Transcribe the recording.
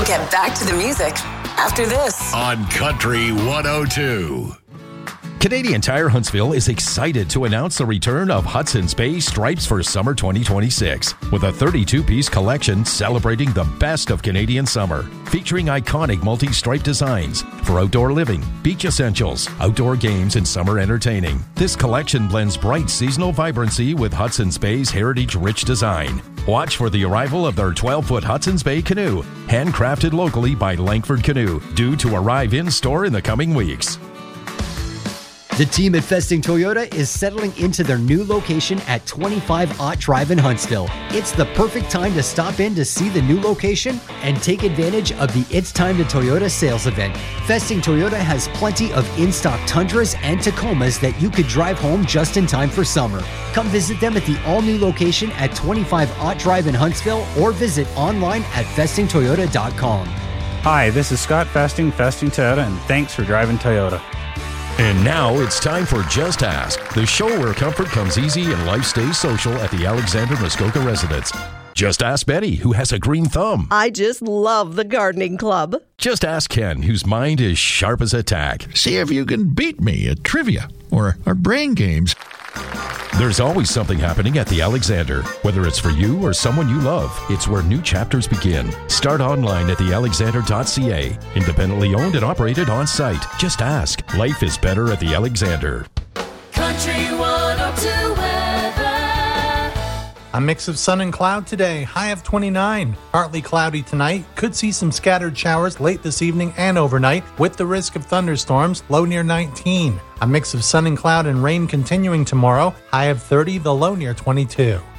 get back to the music after this on Country 102. Canadian Tire Huntsville is excited to announce the return of Hudson's Bay Stripes for summer 2026 with a 32-piece collection celebrating the best of Canadian summer, featuring iconic multi-stripe designs for outdoor living, beach essentials, outdoor games, and summer entertaining. This collection blends bright seasonal vibrancy with Hudson's Bay's heritage-rich design. Watch for the arrival of their 12-foot Hudson's Bay canoe, handcrafted locally by Langford Canoe, due to arrive in-store in the coming weeks. The team at Festing Toyota is settling into their new location at 25 Ott Drive in Huntsville. It's the perfect time to stop in to see the new location and take advantage of the It's Time to Toyota sales event. Festing Toyota has plenty of in-stock Tundras and Tacomas that you could drive home just in time for summer. Come visit them at the all-new location at 25 Ott Drive in Huntsville or visit online at festingtoyota.com. Hi, this is Scott Festing Toyota, and thanks for driving Toyota. And now it's time for Just Ask, the show where comfort comes easy and life stays social at the Alexander Muskoka residence. Just ask Betty, who has a green thumb. I just love the gardening club. Just ask Ken, whose mind is sharp as a tack. See if you can beat me at trivia or brain games. There's always something happening at the Alexander. Whether it's for you or someone you love, it's where new chapters begin. Start online at thealexander.ca. Independently owned and operated on site. Just ask. Life is better at the Alexander. Country 102 weather. A mix of sun and cloud today, high of 29. Partly cloudy tonight, could see some scattered showers late this evening and overnight, with the risk of thunderstorms, low near 19. A mix of sun and cloud and rain continuing tomorrow, high of 30, the low near 22.